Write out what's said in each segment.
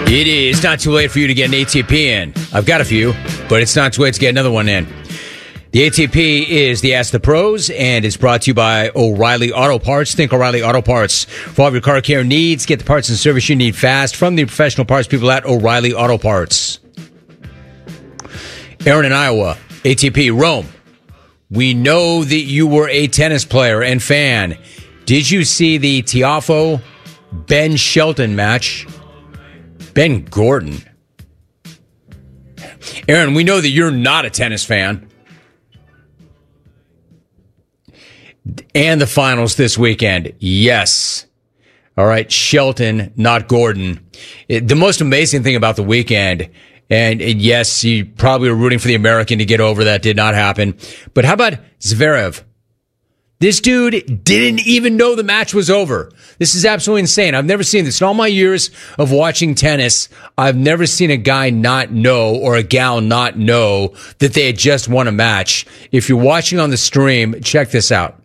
It is not too late for you to get an ATP in. I've got a few, but it's not too late to get another one in. The ATP is the Ask the Pros, and it's brought to you by O'Reilly Auto Parts. Think O'Reilly Auto Parts for all of your car care needs. Get the parts and service you need fast from the professional parts people at O'Reilly Auto Parts. Aaron in Iowa, ATP, Rome. We know that you were a tennis player and fan. Did you see the Tiafoe Ben Shelton match? Ben Gordon. Aaron, we know that you're not a tennis fan. And the finals this weekend. Yes. All right, Shelton, not Gordon. The most amazing thing about the weekend, and yes, you probably were rooting for the American to get over. That did not happen. But how about Zverev? This dude didn't even know the match was over. This is absolutely insane. I've never seen this. In all my years of watching tennis, I've never seen a guy not know or a gal not know that they had just won a match. If you're watching on the stream, check this out.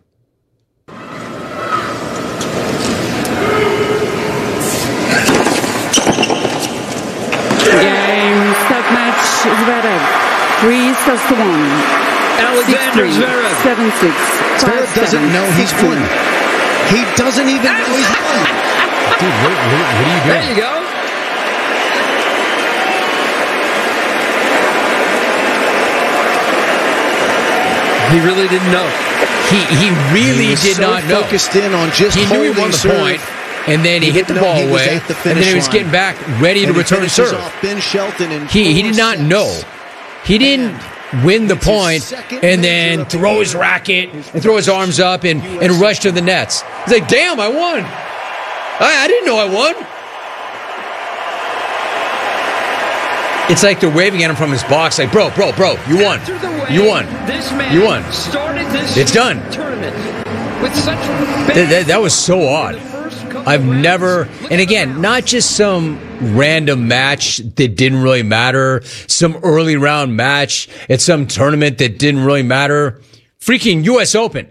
Game, start match, Zverev. 3-1. Alexander 6-3, Zverev. 7-6. Zverev doesn't know he's won. He doesn't even know he's won. Dude, what are you doing? There you go. He really didn't know. He really did not know. Focused in on just He knew he won the serve. point, and then he hit the ball away, and then he was getting back ready to return serve. Ben Shelton in He did not know. He didn't win the point and then throw his racket and throw his arms up and rush to the nets. He's like, damn, I won. I didn't know I won. It's like they're waving at him from his box like, bro, you won. You won. You won. It's done. That was so odd. I've never, and again, not just some random match that didn't really matter, some early round match at some tournament that didn't really matter. Freaking U.S. Open.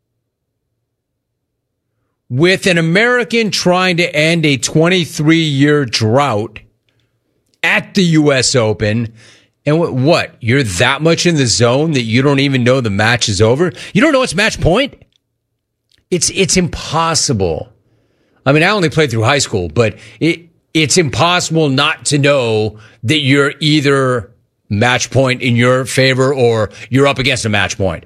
With an American trying to end a 23-year drought at the U.S. Open. And what? You're that much in the zone that you don't even know the match is over? You don't know it's match point? It's impossible. I mean, I only played through high school, but it's impossible not to know that you're either match point in your favor or you're up against a match point.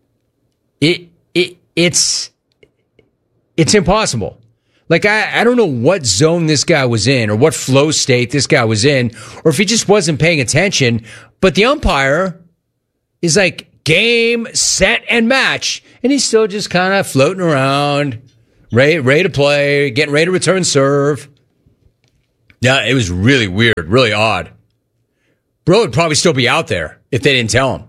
It's impossible. Like, I don't know what zone this guy was in or what flow state this guy was in, or if he just wasn't paying attention, but the umpire is like game, set, and match, and he's still just kind of floating around, ready to play, getting ready to return serve. Yeah, it was really weird, really odd. Bro would probably still be out there if they didn't tell him.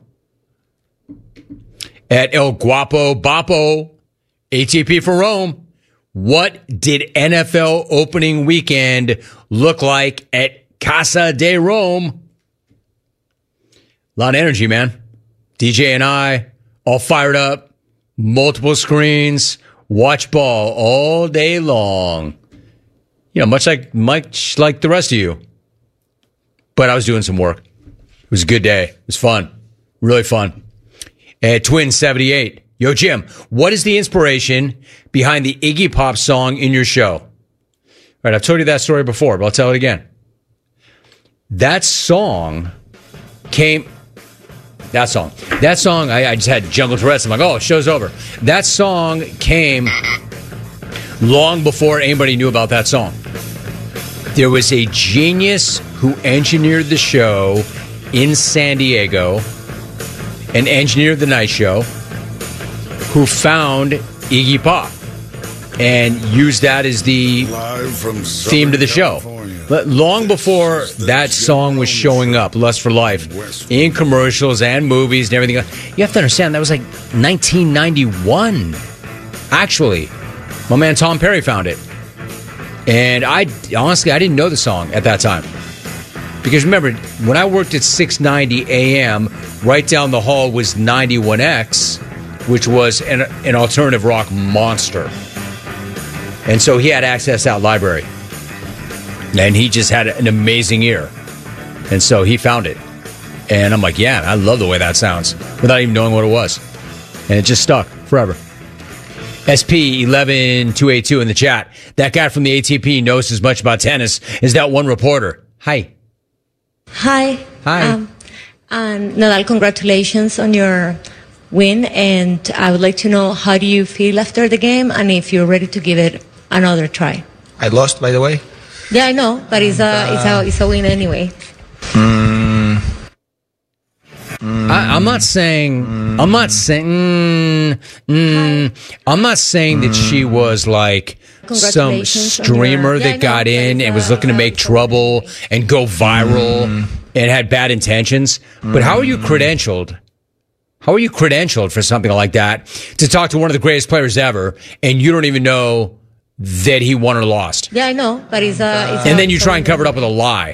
At El Guapo Bapo, ATP for Rome, what did NFL opening weekend look like at Casa de Rome? A lot of energy, man. DJ and I, all fired up, multiple screens, watch ball all day long. You know, much like the rest of you. But I was doing some work. It was a good day. It was fun. Really fun. At Twin 78. Yo, Jim, what is the inspiration behind the Iggy Pop song in your show? All right, I've told you that story before, but I'll tell it again. That song, I just had Jungle Tourette's. I'm like, oh, show's over. That song came long before anybody knew about that song. There was a genius who engineered the show in San Diego, and engineered the night show, who found Iggy Pop and used that as the theme to the show. But long before that song was showing up, Lust for Life, in commercials and movies and everything else, you have to understand that was like 1991. Actually, my man Tom Perry found it. And I didn't know the song at that time. Because remember, when I worked at 690 AM, right down the hall was 91X, which was an alternative rock monster. And so he had access to that library. And he just had an amazing year. And so he found it. And I'm like, yeah, I love the way that sounds without even knowing what it was. And it just stuck forever. SP11282 in the chat. That guy from the ATP knows as much about tennis as that one reporter. Hi. Hi. Hi. And Nadal, congratulations on your win. And I would like to know, how do you feel after the game and if you're ready to give it another try? I lost, by the way. Yeah, I know, but it's a win anyway. I'm not saying that she was like some streamer that got in and was looking to make trouble and go viral and had bad intentions. But how are you credentialed? How are you credentialed for something like that to talk to one of the greatest players ever and you don't even know that he won or lost? Yeah, I know, but and then you try and cover it up with a lie.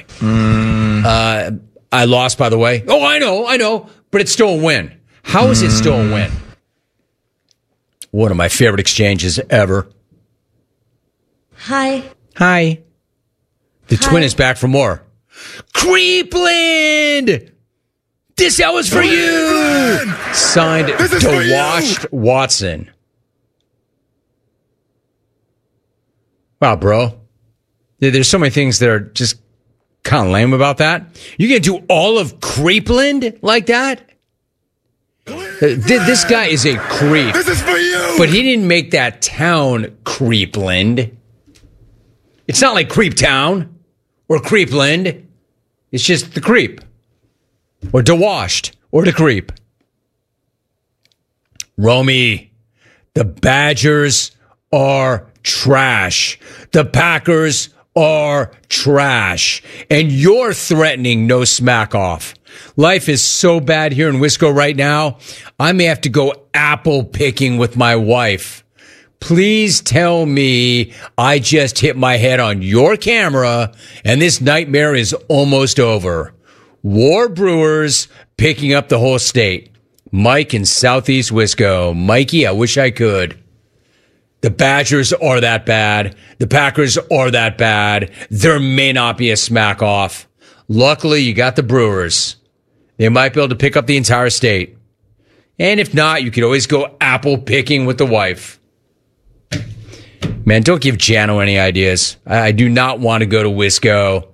I lost, by the way. Oh, I know, but it's still a win. How is it still a win? One of my favorite exchanges ever. Hi. The twin is back for more. Creepland! This hour's for you! Signed, DeWashed Watson. Wow, bro. There's so many things that are just kind of lame about that. You gonna do all of Creepland like that? This guy is a creep. This is for you. But he didn't make that town Creepland. It's not like Creep Town or Creepland. It's just the Creep. Or DeWashed or the Creep. Romy, the Badgers are trash. The Packers are trash. And you're threatening no smack off. Life is so bad here in Wisco right now, I may have to go apple picking with my wife. Please tell me I just hit my head on your camera and this nightmare is almost over. War Brewers picking up the whole state. Mike in Southeast Wisco. Mikey, I wish I could. The Badgers are that bad. The Packers are that bad. There may not be a smack off. Luckily, you got the Brewers. They might be able to pick up the entire state. And if not, you could always go apple picking with the wife. Man, don't give Jano any ideas. I do not want to go to Wisco.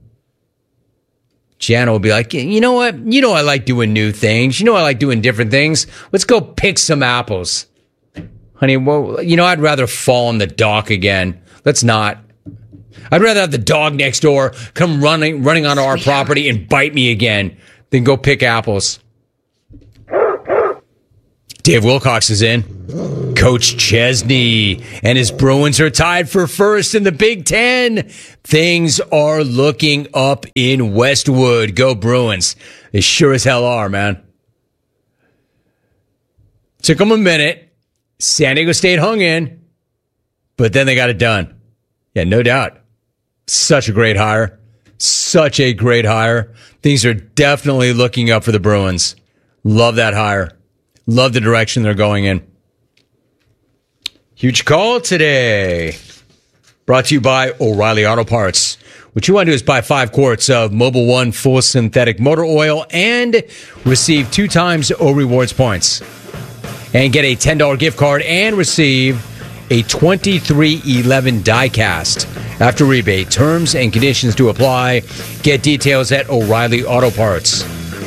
Jano will be like, you know what? You know I like doing new things. You know I like doing different things. Let's go pick some apples. Honey, well, you know, I'd rather fall in the dock again. Let's not. I'd rather have the dog next door come running onto our property and bite me again than go pick apples. Dave Wilcox is in. Coach Chesney and his Bruins are tied for first in the Big Ten. Things are looking up in Westwood. Go Bruins. They sure as hell are, man. Took them a minute. San Diego State hung in, but then they got it done. Yeah, no doubt. Such a great hire. Such a great hire. Things are definitely looking up for the Bruins. Love that hire. Love the direction they're going in. Huge call today. Brought to you by O'Reilly Auto Parts. What you want to do is buy 5 quarts of Mobil 1 full synthetic motor oil and receive 2 times O Rewards points. And get a $10 gift card and receive a 2311 die cast. After rebate, terms and conditions to apply. Get details at O'Reilly Auto Parts.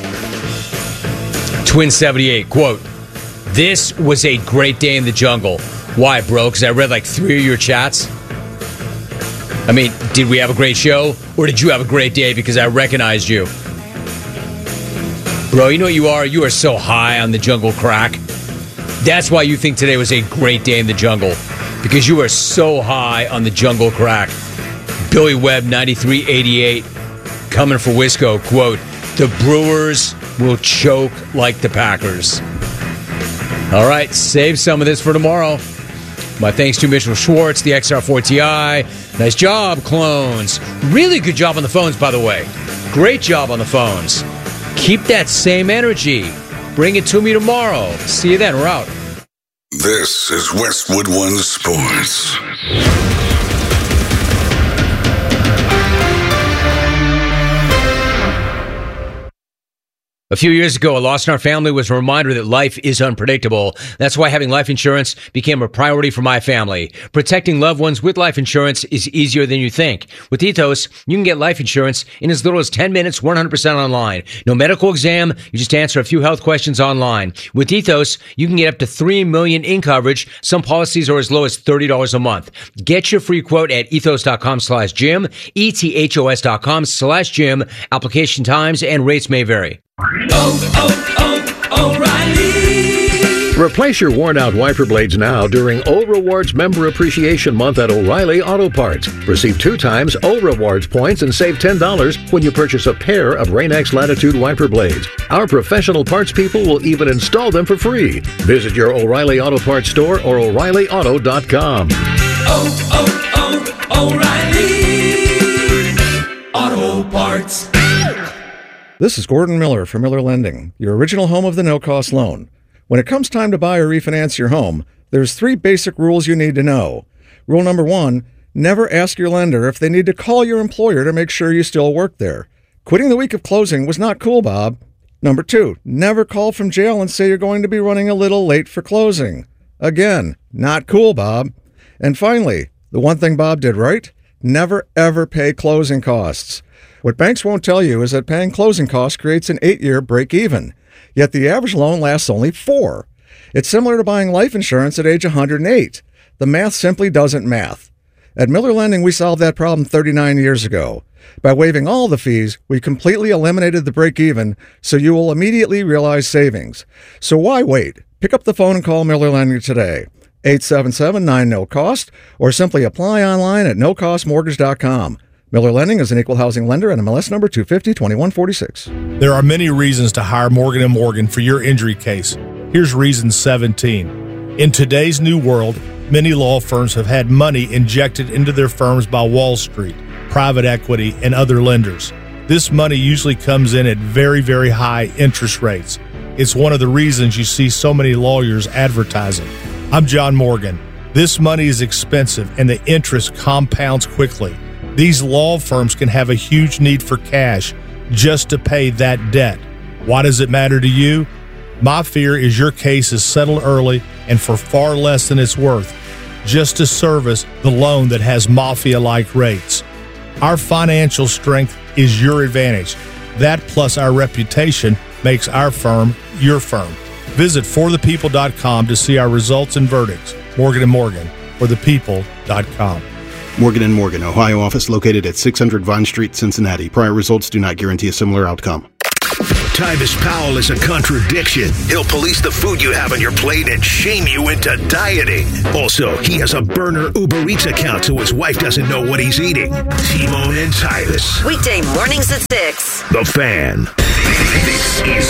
Twin 78, quote, "This was a great day in the jungle." Why, bro? Because I read like 3 of your chats? I mean, did we have a great show? Or did you have a great day because I recognized you? Bro, you know what you are? You are so high on the jungle crack. That's why you think today was a great day in the jungle. Because you are so high on the jungle crack. Billy Webb, 9388, coming for Wisco, quote, "The Brewers will choke like the Packers." All right, save some of this for tomorrow. My thanks to Mitchell Schwartz, the XR4 Ti. Nice job, clones. Really good job on the phones, by the way. Great job on the phones. Keep that same energy. Bring it to me tomorrow. See you then. We're out. This is Westwood One Sports. A few years ago, a loss in our family was a reminder that life is unpredictable. That's why having life insurance became a priority for my family. Protecting loved ones with life insurance is easier than you think. With Ethos, you can get life insurance in as little as 10 minutes, 100% online. No medical exam, you just answer a few health questions online. With Ethos, you can get up to $3 million in coverage. Some policies are as low as $30 a month. Get your free quote at ethos.com/Jim, ethos.com/Jim. Application times and rates may vary. O'Reilly. Replace your worn-out wiper blades now during O Rewards Member Appreciation Month at O'Reilly Auto Parts. Receive 2 times O Rewards points and save $10 when you purchase a pair of Rain-X Latitude wiper blades. Our professional parts people will even install them for free. Visit your O'Reilly Auto Parts store or O'ReillyAuto.com. O'Reilly Auto Parts. This is Gordon Miller from Miller Lending, your original home of the no-cost loan. When it comes time to buy or refinance your home, there's 3 basic rules you need to know. Rule number 1, never ask your lender if they need to call your employer to make sure you still work there. Quitting the week of closing was not cool, Bob. Number 2, never call from jail and say you're going to be running a little late for closing. Again, not cool, Bob. And finally, the one thing Bob did right, never ever pay closing costs. What banks won't tell you is that paying closing costs creates an 8-year break-even, yet the average loan lasts only 4. It's similar to buying life insurance at age 108. The math simply doesn't math. At Miller Lending, we solved that problem 39 years ago. By waiving all the fees, we completely eliminated the break-even, so you will immediately realize savings. So why wait? Pick up the phone and call Miller Lending today. 877-9-NO-COST, or simply apply online at nocostmortgage.com. Miller Lending is an equal housing lender and MLS number 250-2146. There are many reasons to hire Morgan & Morgan for your injury case. Here's reason 17. In today's new world, many law firms have had money injected into their firms by Wall Street, private equity, and other lenders. This money usually comes in at very, very high interest rates. It's one of the reasons you see so many lawyers advertising. I'm John Morgan. This money is expensive and the interest compounds quickly. These law firms can have a huge need for cash just to pay that debt. Why does it matter to you? My fear is your case is settled early and for far less than it's worth, just to service the loan that has mafia-like rates. Our financial strength is your advantage. That plus our reputation makes our firm your firm. Visit forthepeople.com to see our results and verdicts. Morgan & Morgan, forthepeople.com. Morgan & Morgan, Ohio office located at 600 Vine Street, Cincinnati. Prior results do not guarantee a similar outcome. Tyvis Powell is a contradiction. He'll police the food you have on your plate and shame you into dieting. Also, he has a burner Uber Eats account so his wife doesn't know what he's eating. T-Bone and Tyvis. Weekday mornings at 6. The Fan. This is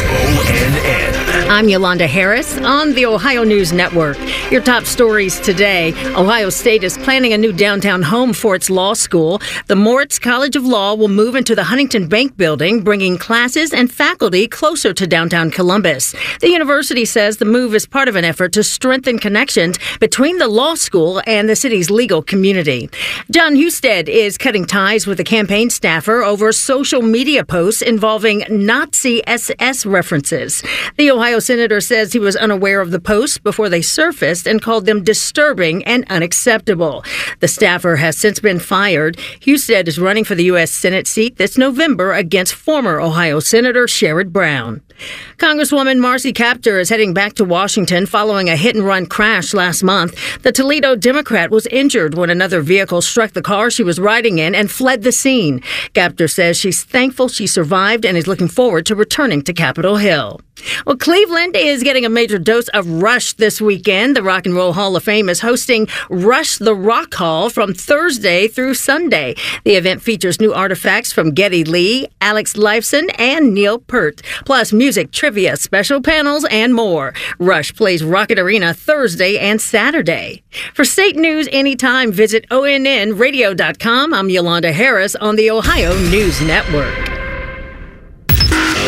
ONN. I'm Yolanda Harris on the Ohio News Network. Your top stories today. Ohio State is planning a new downtown home for its law school. The Moritz College of Law will move into the Huntington Bank building, bringing classes and faculty closer to downtown Columbus. The university says the move is part of an effort to strengthen connections between the law school and the city's legal community. John Husted is cutting ties with a campaign staffer over social media posts involving Nazi SS references. The Ohio senator says he was unaware of the posts before they surfaced and called them disturbing and unacceptable. The staffer has since been fired. Husted is running for the U.S. Senate seat this November against former Ohio Senator Sherrod Brown. Congresswoman Marcy Kaptur is heading back to Washington following a hit-and-run crash last month. The Toledo Democrat was injured when another vehicle struck the car she was riding in and fled the scene. Kaptur says she's thankful she survived and is looking forward to returning to Capitol Hill. Well, Cleveland is getting a major dose of Rush this weekend. The Rock and Roll Hall of Fame is hosting Rush the Rock Hall from Thursday through Sunday. The event features new artifacts from Geddy Lee, Alex Lifeson, and Neil Peart, plus music, trivia, special panels, and more. Rush plays Rocket Arena Thursday and Saturday. For state news anytime, visit ONNradio.com. I'm Yolanda Harris on the Ohio News Network.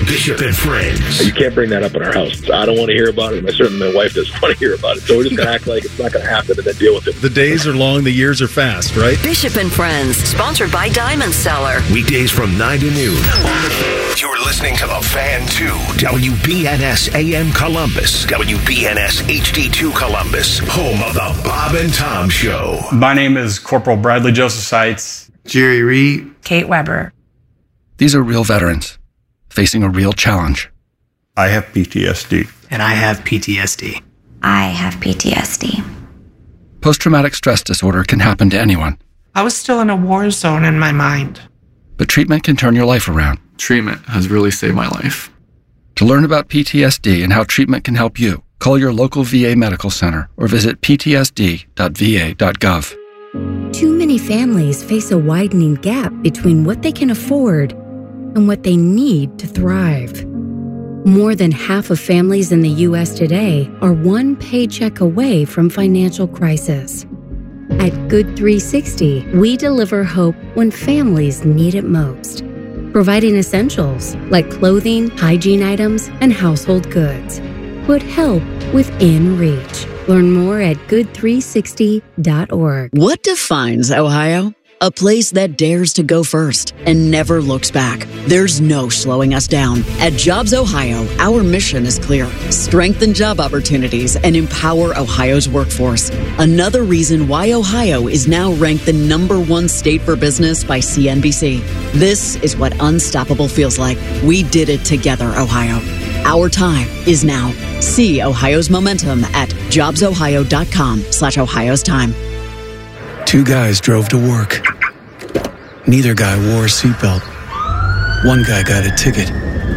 Bishop and Friends. You can't bring that up in our house. I don't want to hear about it, and certainly my wife doesn't want to hear about it. So we're just going to act like it's not going to happen and then deal with it. The days are long, the years are fast, right? Bishop and Friends, sponsored by Diamond Cellar. Weekdays from 9 to noon. You're listening to The Fan 2, WBNS AM Columbus, WBNS HD2 Columbus, home of the Bob and Tom Show. My name is Corporal Bradley Joseph Seitz. Jerry Reed. Kate Weber. These are real veterans facing a real challenge. I have PTSD. And I have PTSD. I have PTSD. Post-traumatic stress disorder can happen to anyone. I was still in a war zone in my mind. But treatment can turn your life around. Treatment has really saved my life. To learn about PTSD and how treatment can help you, call your local VA medical center or visit ptsd.va.gov. Too many families face a widening gap between what they can afford and what they need to thrive. More than half of families in the U.S. today are one paycheck away from financial crisis. At Good 360, we deliver hope when families need it most, providing essentials like clothing, hygiene items, and household goods. Put help within reach. Learn more at good360.org. What defines Ohio? A place that dares to go first and never looks back. There's no slowing us down. At Jobs Ohio, our mission is clear. Strengthen job opportunities and empower Ohio's workforce. Another reason why Ohio is now ranked the #1 state for business by CNBC. This is what unstoppable feels like. We did it together, Ohio. Our time is now. See Ohio's momentum at jobsohio.com/Ohio's time. Two guys drove to work. Neither guy wore a seatbelt. One guy got a ticket.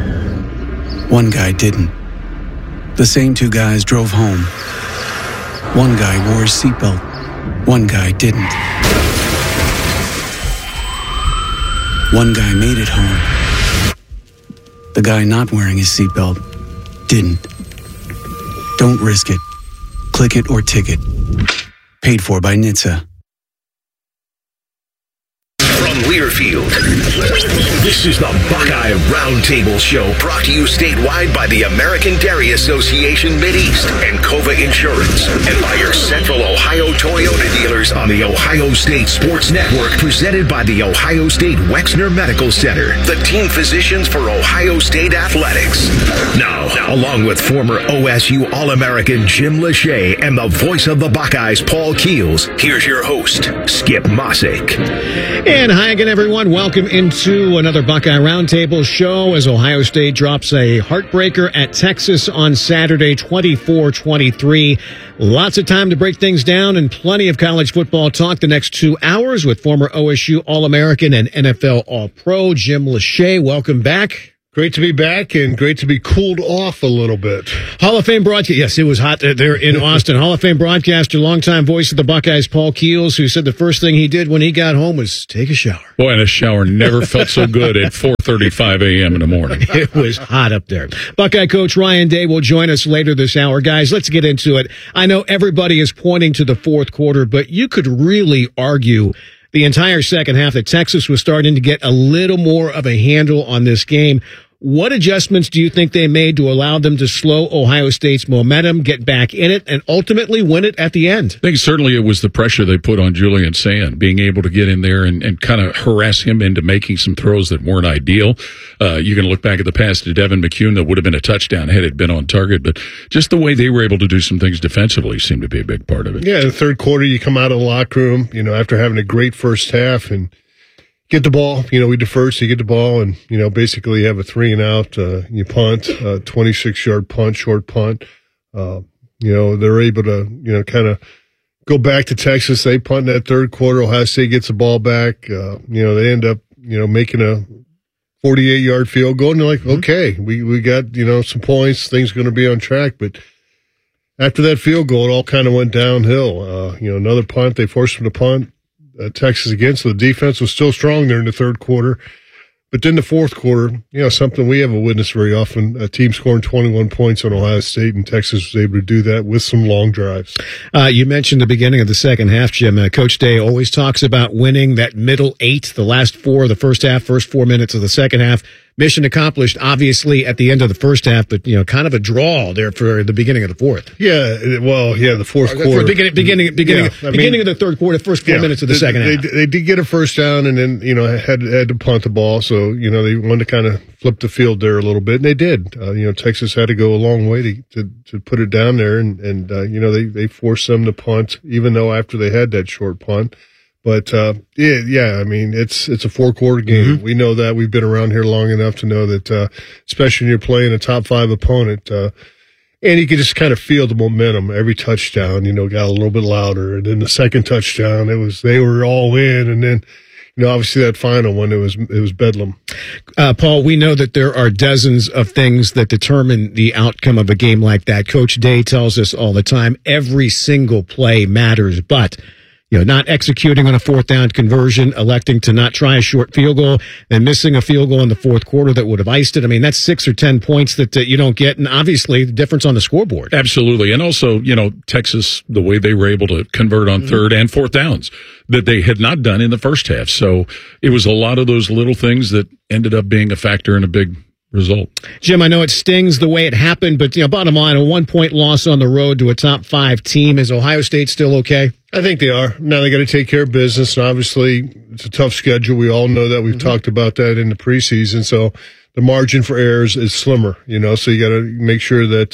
One guy didn't. The same two guys drove home. One guy wore a seatbelt. One guy didn't. One guy made it home. The guy not wearing his seatbelt didn't. Don't risk it. Click it or ticket. Paid for by NHTSA. From Learfield, this is the Buckeye Roundtable Show, brought to you statewide by the American Dairy Association Mideast and Cova Insurance, and by your Central Ohio Toyota dealers on the Ohio State Sports Network, presented by the Ohio State Wexner Medical Center, the team physicians for Ohio State Athletics. Now, along with former OSU All-American Jim Lachey and the voice of the Buckeyes, Paul Keels, here's your host, Skip Mossick. And hi again, everyone. Welcome into another Buckeye Roundtable show as Ohio State drops a heartbreaker at Texas on Saturday, 24-23. Lots of time to break things down and plenty of college football talk the next 2 hours with former OSU All-American and NFL All-Pro Jim Lachey. Welcome back. Great to be back and great to be cooled off a little bit. Hall of Fame broadcaster. Yes, it was hot there in Austin. Hall of Fame broadcaster, longtime voice of the Buckeyes, Paul Keels, who said the first thing he did when he got home was take a shower. Boy, and a shower never felt so good at 4:35 a.m. in the morning. It was hot up there. Buckeye coach Ryan Day will join us later this hour. Guys, let's get into it. I know everybody is pointing to the fourth quarter, but you could really argue the entire second half that Texas was starting to get a little more of a handle on this game. What adjustments do you think they made to allow them to slow Ohio State's momentum, get back in it, and ultimately win it at the end? I think certainly it was the pressure they put on Julian Sand, being able to get in there and kind of harass him into making some throws that weren't ideal. You can look back at the pass to Devin McCune that would have been a touchdown had it been on target, but just the way they were able to do some things defensively seemed to be a big part of it. Yeah, in the third quarter, you come out of the locker room, after having a great first half and get the ball, we defer, so you get the ball, and, basically you have a 3-and-out, you punt, 26-yard punt, short punt. They're able to, kind of go back to Texas. They punt in that third quarter. Ohio State gets the ball back. They end up, making a 48-yard field goal, and they're like, okay, we got, some points, things going to be on track, but after that field goal, it all kind of went downhill. Another punt, they forced them to punt. Texas again, so the defense was still strong there in the third quarter. But then the fourth quarter, something we haven't witnessed very often, a team scoring 21 points on Ohio State, and Texas was able to do that with some long drives. You mentioned the beginning of the second half, Jim. Coach Day always talks about winning that middle 8, the last 4 of the first half, first 4 minutes of the second half. mission accomplished, obviously, at the end of the first half, but, kind of a draw there for the beginning of the fourth. Yeah, well, the fourth quarter. For the beginning of the third quarter, the first 4 minutes of the second half. They did get a first down and then, had to punt the ball. So, they wanted to kind of flip the field there a little bit, and they did. Texas had to go a long way to put it down there, and they forced them to punt, even though after they had that short punt. But, it's a 4-quarter game. Mm-hmm. We know that. We've been around here long enough to know that, especially when you're playing a top 5 opponent, and you can just kind of feel the momentum. Every touchdown, got a little bit louder. And then the second touchdown, they were all in. And then, obviously that final one, it was bedlam. Paul, we know that there are dozens of things that determine the outcome of a game like that. Coach Day tells us all the time, every single play matters, but not executing on a fourth down conversion, electing to not try a short field goal, and missing a field goal in the fourth quarter that would have iced it. I mean, that's 6 or 10 points that you don't get, and obviously the difference on the scoreboard. Absolutely. And also, Texas, the way they were able to convert on third and fourth downs that they had not done in the first half. So it was a lot of those little things that ended up being a factor in a big result. Jim, I know it stings the way it happened, but bottom line, a 1-point loss on the road to a top 5 team. Is Ohio State still okay? I think they are. Now they got to take care of business, and obviously it's a tough schedule. We all know that. We've talked about that in the preseason. So the margin for errors is slimmer, so you got to make sure that,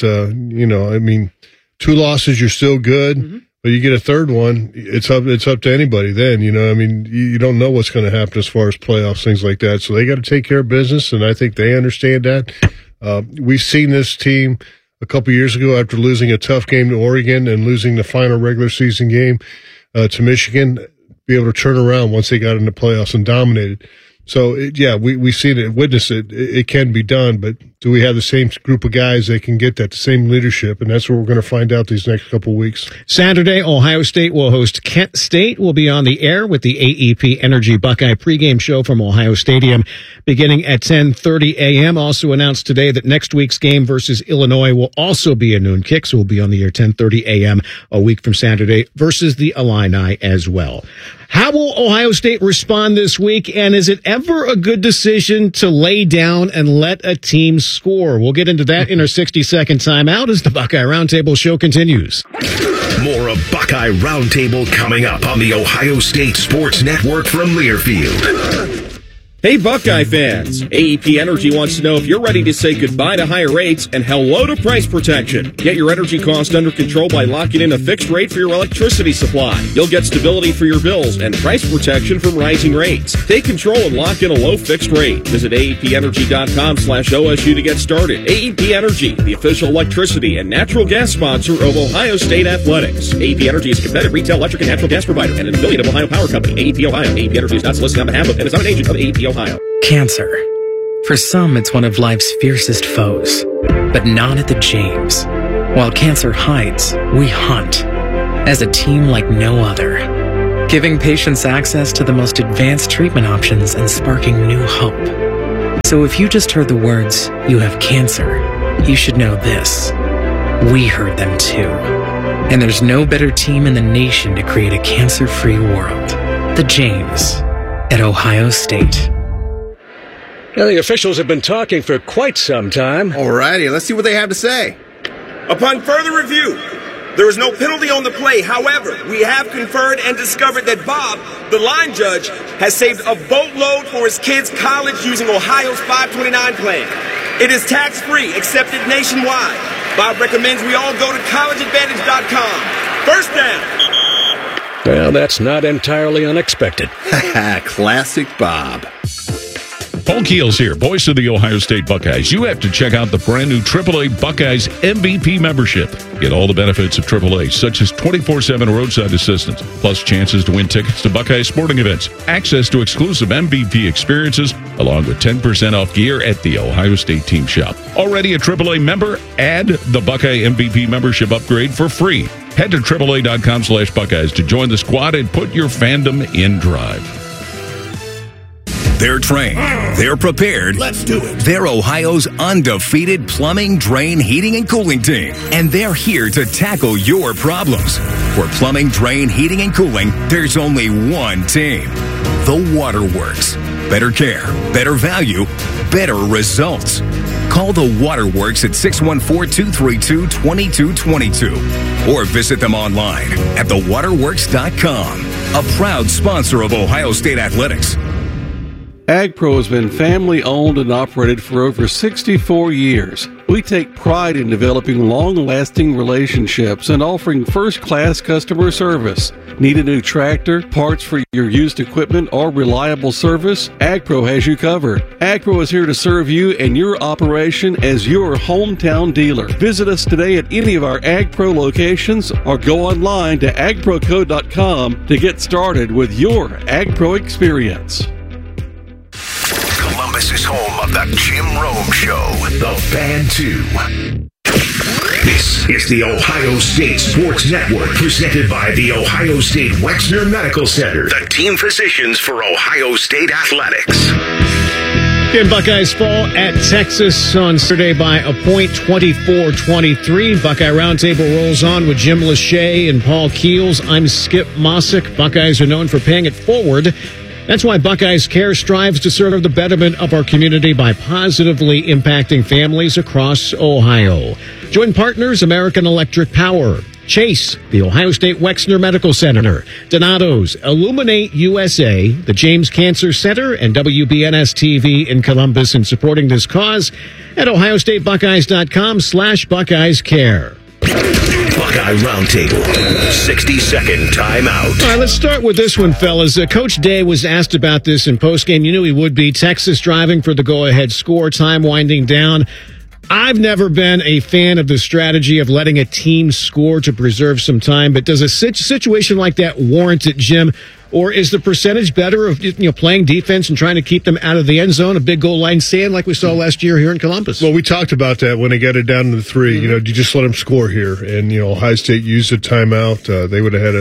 2 losses, you're still good. But you get a third one, it's up to anybody then, you don't know what's going to happen as far as playoffs, things like that. So they got to take care of business, and I think they understand that. We've seen this team a couple years ago after losing a tough game to Oregon and losing the final regular season game to Michigan, be able to turn around once they got in the playoffs and dominated. So, we've seen it, witnessed it. It can be done, but do we have the same group of guys that can get that, the same leadership? And that's what we're going to find out these next couple of weeks. Saturday, Ohio State will host Kent State. We'll be on the air with the AEP Energy Buckeye pregame show from Ohio Stadium beginning at 10:30 a.m. Also announced today that next week's game versus Illinois will also be a noon kick, so we'll be on the air 10:30 a.m. a week from Saturday versus the Illini as well. How will Ohio State respond this week, and is it ever a good decision to lay down and let a team score? We'll get into that in our 60-second timeout as the Buckeye Roundtable show continues. More of Buckeye Roundtable coming up on the Ohio State Sports Network from Learfield. Hey Buckeye fans, AEP Energy wants to know if you're ready to say goodbye to higher rates and hello to price protection. Get your energy cost under control by locking in a fixed rate for your electricity supply. You'll get stability for your bills and price protection from rising rates. Take control and lock in a low fixed rate. Visit AEPenergy.com/OSU to get started. AEP Energy, the official electricity and natural gas sponsor of Ohio State Athletics. AEP Energy is a competitive retail electric and natural gas provider and an affiliate of Ohio Power Company. AEP Ohio. AEP Energy is not solicited on behalf of and is not an agent of AEP Ohio. Cancer. For some, it's one of life's fiercest foes, but not at the James. While cancer hides, we hunt as a team like no other, giving patients access to the most advanced treatment options and sparking new hope. So if you just heard the words, "you have cancer," you should know this. We heard them too. And there's no better team in the nation to create a cancer-free world. The James at Ohio State. Now, the officials have been talking for quite some time. Alrighty, let's see what they have to say. Upon further review, there is no penalty on the play. However, we have conferred and discovered that Bob, the line judge, has saved a boatload for his kids' college using Ohio's 529 plan. It is tax-free, accepted nationwide. Bob recommends we all go to collegeadvantage.com. First down. Well, that's not entirely unexpected. Classic Bob. Paul Keels here, voice of the Ohio State Buckeyes. You have to check out the brand new AAA Buckeyes MVP membership. Get all the benefits of AAA, such as 24/7 roadside assistance, plus chances to win tickets to Buckeye sporting events, access to exclusive MVP experiences, along with 10% off gear at the Ohio State team shop. Already a AAA member? Add the Buckeye MVP membership upgrade for free. Head to AAA.com/Buckeyes to join the squad and put your fandom in drive. They're trained. They're prepared. Let's do it. They're Ohio's undefeated plumbing, drain, heating, and cooling team. And they're here to tackle your problems. For plumbing, drain, heating, and cooling, there's only one team. The Waterworks. better care, better value, better results. Call the Waterworks at 614-232-2222 or visit them online at thewaterworks.com. A proud sponsor of Ohio State Athletics. AgPro has been family-owned and operated for over 64 years. We take pride in developing long-lasting relationships and offering first-class customer service. Need a new tractor, parts for your used equipment, or reliable service? AgPro has you covered. AgPro is here to serve you and your operation as your hometown dealer. Visit us today at any of our AgPro locations or go online to agproco.com to get started with your AgPro experience. Columbus is home of the Jim Rome Show, the Fan 2. This is the Ohio State Sports Network, presented by the Ohio State Wexner Medical Center, the team physicians for Ohio State Athletics. Again, Buckeyes fall at Texas on Saturday by a point, 24-23. Buckeye Roundtable rolls on with Jim Lachey and Paul Keels. I'm Skip Mossick. Buckeyes are known for paying it forward. That's why Buckeyes Care strives to serve the betterment of our community by positively impacting families across Ohio. Join partners American Electric Power, Chase, the Ohio State Wexner Medical Center, Donato's, Illuminate USA, the James Cancer Center, and WBNS TV in Columbus in supporting this cause at ohiostatebuckeyes.com/Buckeyes Care. Buckeye Roundtable, 60-second timeout. All right, let's start with this one, fellas. Coach Day was asked about this in postgame. You knew he would be. Texas driving for the go-ahead score, time winding down. I've never been a fan of the strategy of letting a team score to preserve some time, but does a situation like that warrant it, Jim? Or is the percentage better of playing defense and trying to keep them out of the end zone, a big goal line stand like we saw last year here in Columbus? Well, we talked about that when they got it down to the 3. Mm-hmm. You just let them score here. And, Ohio State used a timeout. They would have had a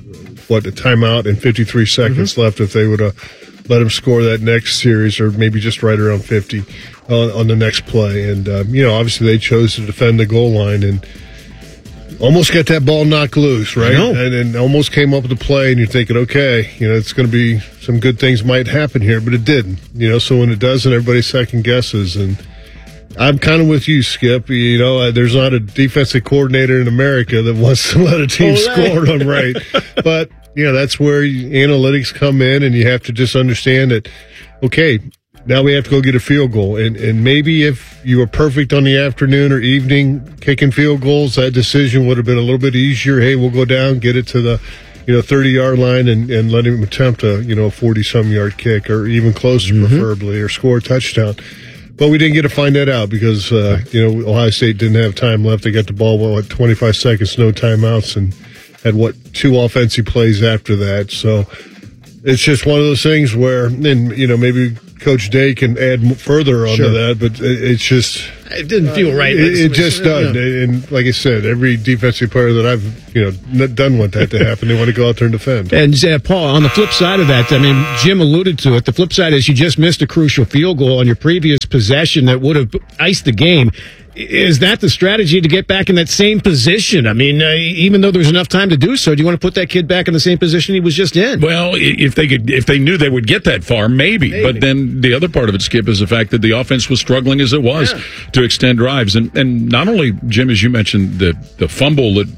timeout and 53 seconds left if they would have let them score that next series, or maybe just right around 50 on the next play. And, obviously they chose to defend the goal line and almost got that ball knocked loose, right? And almost came up with the play, and you're thinking, okay, it's going to be some good things might happen here, but it didn't. So when it doesn't, everybody second guesses. And I'm kind of with you, Skip. There's not a defensive coordinator in America that wants to let a team score on right. But, that's where analytics come in, and you have to just understand that, okay, now we have to go get a field goal. And maybe if you were perfect on the afternoon or evening kicking field goals, that decision would have been a little bit easier. Hey, we'll go down, get it to the 30-yard line and let him attempt a 40-some yard kick, or even closer preferably, or score a touchdown. But we didn't get to find that out because, Ohio State didn't have time left. They got the ball, 25 seconds, no timeouts, and had, 2 offensive plays after that. So it's just one of those things where, and, maybe Coach Day can add further onto that, but it didn't feel right. It just doesn't. And like I said, every defensive player that I've done want that to happen. They want to go out there and defend. And Paul, on the flip side of that, Jim alluded to it. The flip side is you just missed a crucial field goal on your previous possession that would have iced the game. Is that the strategy to get back in that same position? Even though there's enough time to do so, do you want to put that kid back in the same position he was just in? Well, if they knew they would get that far, maybe. But then the other part of it, Skip, is the fact that the offense was struggling as it was to extend drives. And not only, Jim, as you mentioned, the fumble that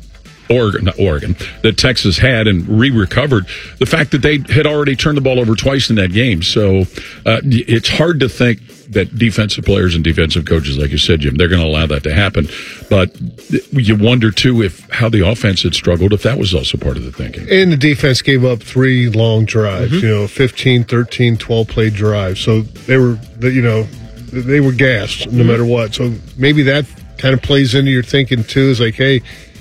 that Texas had and recovered, the fact that they had already turned the ball over twice in that game. So it's hard to think that defensive players and defensive coaches, like you said, Jim, they're going to allow that to happen. But you wonder, too, how the offense had struggled, if that was also part of the thinking. And the defense gave up 3 long drives, 15, 13, 12-play drives. So they were gassed no matter what. So maybe that kind of plays into your thinking, too, is like, hey,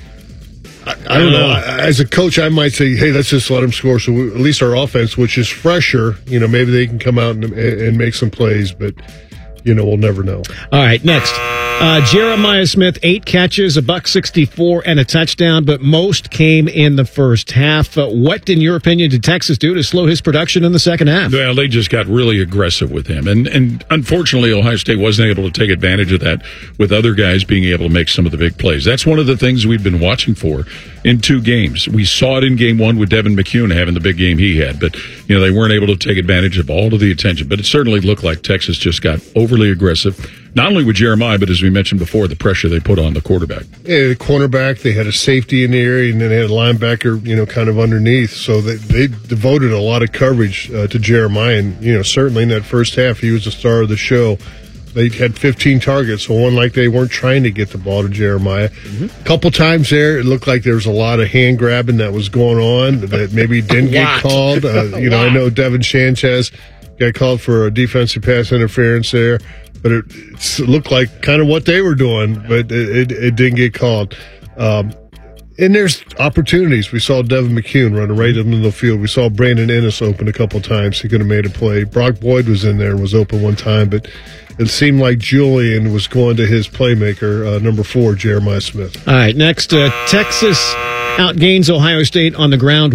I don't know. As a coach, I might say, hey, let's just let them score. So at least our offense, which is fresher, maybe they can come out and make some plays. But, we'll never know. All right, next. Jeremiah Smith, 8 catches, $164, and a touchdown, but most came in the first half. What, in your opinion, did Texas do to slow his production in the second half? Well, they just got really aggressive with him. And unfortunately, Ohio State wasn't able to take advantage of that with other guys being able to make some of the big plays. That's one of the things we've been watching for in 2 games. We saw it in game 1 with Devin McCune having the big game he had, but they weren't able to take advantage of all of the attention. But it certainly looked like Texas just got overly aggressive, not only with Jeremiah, but as we mentioned before, the pressure they put on the quarterback. Yeah, the cornerback, they had a safety in the area, and then they had a linebacker, kind of underneath. So they devoted a lot of coverage to Jeremiah, and certainly in that first half, he was the star of the show. They had 15 targets, so one like they weren't trying to get the ball to Jeremiah. A couple times there, it looked like there was a lot of hand grabbing that was going on that maybe didn't get called. I know Devin Sanchez got called for a defensive pass interference there, but it looked like kind of what they were doing, but it didn't get called. And there's opportunities. We saw Devin McCune running right in the field. We saw Brandon Ennis open a couple times. He could have made a play. Brock Boyd was in there and was open one time, but it seemed like Julian was going to his playmaker, number 4, Jeremiah Smith. All right, next, Texas outgains Ohio State on the ground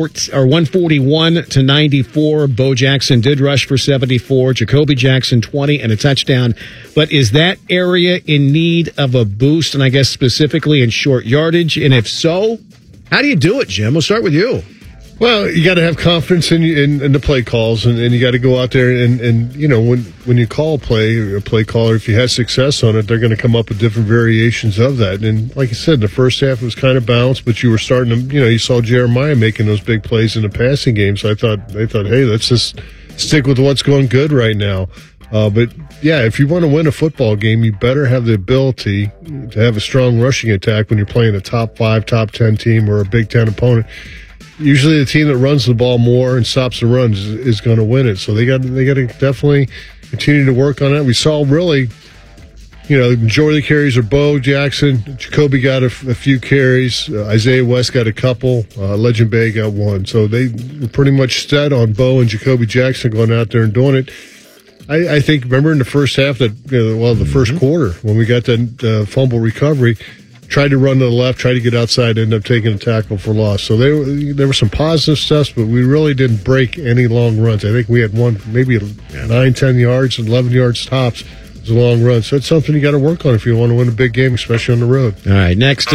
141-94. Bo Jackson did rush for 74. Jacoby Jackson 20 and a touchdown. But is that area in need of a boost, and I guess specifically in short yardage? And if so, how do you do it, Jim? We'll start with you. Well, you got to have confidence in the play calls, and you got to go out there and when you call a play caller, if you had success on it, they're going to come up with different variations of that. And like I said, in the first half it was kind of balanced, but you were starting to, you saw Jeremiah making those big plays in the passing game. So they thought, hey, let's just stick with what's going good right now. But yeah, if you want to win a football game, you better have the ability to have a strong rushing attack when you're playing a top 5, top 10 team or a Big Ten opponent. Usually the team that runs the ball more and stops the runs is going to win it. So they got to definitely continue to work on it. We saw really, the majority of the carries are Bo Jackson. Jacoby got a few carries. Isaiah West got a couple. Legend Bay got one. So they were pretty much set on Bo and Jacoby Jackson going out there and doing it. I think, remember in the first half the first quarter when we got that fumble recovery, tried to run to the left, tried to get outside, ended up taking a tackle for loss. So there were some positive stuff, but we really didn't break any long runs. I think we had one, maybe 9, 10 yards, 11 yards tops. It was a long run. So it's something you got to work on if you want to win a big game, especially on the road. All right, next,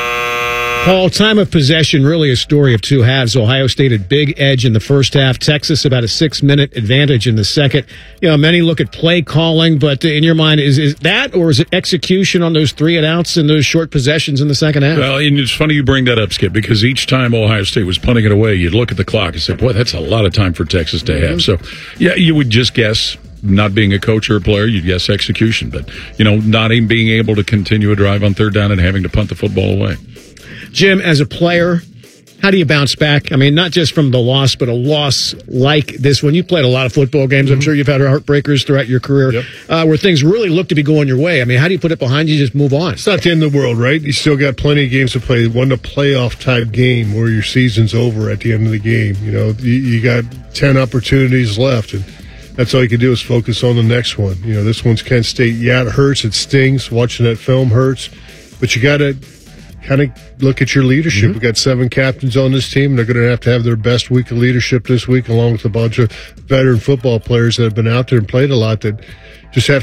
Paul, time of possession, really a story of 2 halves. Ohio State had big edge in the first half. Texas about a 6-minute advantage in the second. Many look at play calling, but in your mind, is that, or is it execution on those 3 and outs and those short possessions in the second half? Well, and it's funny you bring that up, Skip, because each time Ohio State was punting it away, you'd look at the clock and say, boy, that's a lot of time for Texas to have. So, yeah, you would just guess, not being a coach or a player, you'd guess execution, but, not even being able to continue a drive on 3rd down and having to punt the football away. Jim, as a player, how do you bounce back? I mean, not just from the loss, but a loss like this one. You played a lot of football games. I'm sure you've had heartbreakers throughout your career where things really look to be going your way. I mean, how do you put it behind you, just move on? It's not the end of the world, right? You still got plenty of games to play. One, a playoff type game where your season's over at the end of the game. You got 10 opportunities left, and that's all you can do is focus on the next one. This one's Kent State. Yeah, it hurts. It stings. Watching that film hurts. But you got to kind of look at your leadership. We got 7 captains on this team. They're going to have their best week of leadership this week, along with a bunch of veteran football players that have been out there and played a lot that just have